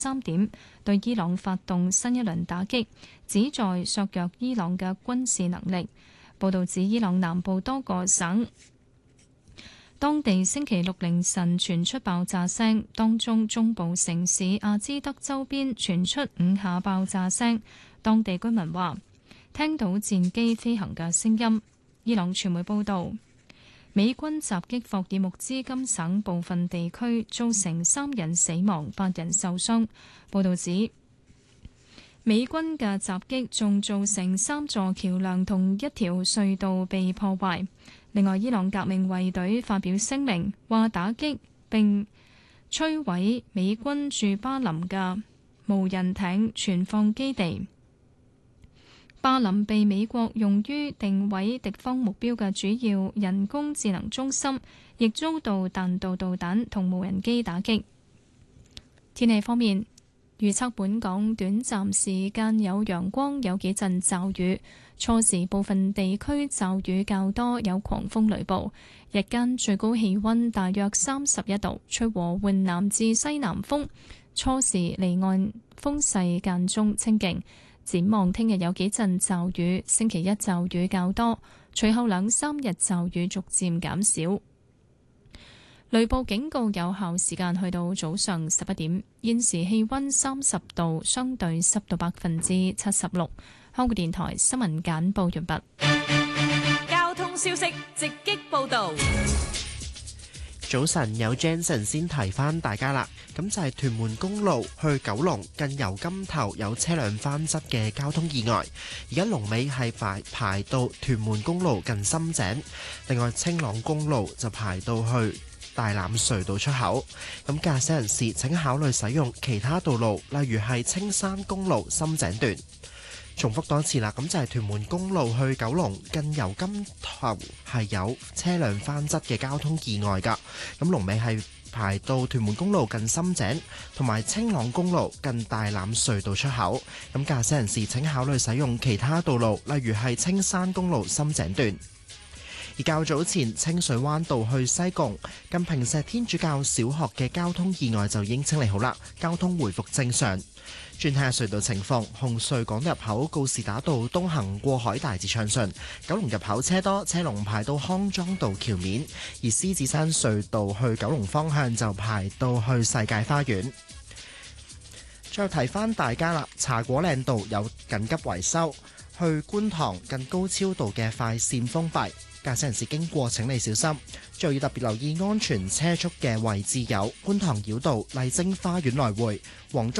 3點，對伊朗發動新一輪打擊，旨在削弱伊朗嘅軍事能力。報道指伊朗南部多個省當地星期六凌晨傳出爆炸聲，當中中部城市阿茲德周邊傳出5下爆炸聲。當地居民話聽到戰機飛行嘅聲音。伊朗傳媒報道，美軍襲擊霍爾木茲金省部分地區，造成3人死亡、8人受傷。報道指，美軍嘅襲擊仲造成3座橋梁同1條隧道被破壞。另外，伊朗革命衛隊發表聲明，話打擊並摧毀美軍駐巴林嘅無人艇存放基地。巴林被美國用於定位敵方目標嘅主要人工智能中心，亦遭到彈道導彈同無人機打擊。天氣方面，預測本港短暫時間有陽光，有幾陣驟雨，初時部分地區驟雨較多，有狂風雷暴。日間最高氣溫大約31度，吹和緩南至西南風，初時離岸風勢間中清勁。展望聽日有幾陣驟雨，星期一驟雨較多，隨後2-3日驟雨逐漸減少。雷暴警告有效時間去到早上11點。現時氣溫30度，相對濕度76%。香港電台新聞簡報完畢。 交通消息直擊報道。 早晨，有 Jensen 先提翻大家啦。咁就係屯門公路去九龍近油柑頭有車輛翻側嘅交通意外，而家龍尾係排到屯門公路近深井。另外，青朗公路就排到去大欖隧道出口。咁駕駛人士請考慮使用其他道路，例如係青山公路深井段。重複多次啦，咁就係屯門公路去九龍近油柑頭係有車輛翻側嘅交通意外㗎。咁龍尾係排到屯門公路近深井，同埋青朗公路近大欖隧道出口。咁駕駛人士請考慮使用其他道路，例如係青山公路深井段。而較早前清水灣道去西貢近坪石天主教小學嘅交通意外就已經清理好啦，交通回復正常。轉睇下隧道情況，紅隧港入口告士打道東行過海大致暢順，九龍入口車多，車龍排到康莊道橋面；而獅子山隧道去九龍方向就排到去世界花園。再提翻大家啦，茶果嶺道有緊急維修，去觀塘近高超道嘅快線封閉，駕駛人士經過請你小心。最後要特別留意安全車速嘅位置有觀塘繞道麗晶花園來回、黃竹